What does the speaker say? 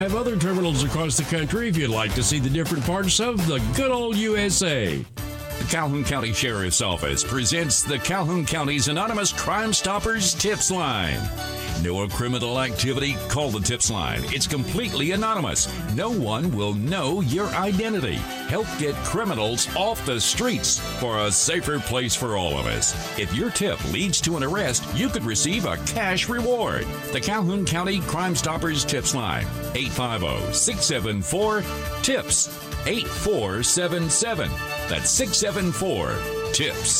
Have other terminals across the country if you'd like to see the different parts of the good old USA. The Calhoun County Sheriff's Office presents the Calhoun County's Anonymous Crime Stoppers Tips Line. Know of criminal activity? Call the Tips Line. It's completely anonymous. No one will know your identity. Help get criminals off the streets for a safer place for all of us. If your tip leads to an arrest, you could receive a cash reward. The Calhoun County Crime Stoppers Tips Line, 850-674-TIPS, 8477. That's 674-TIPS.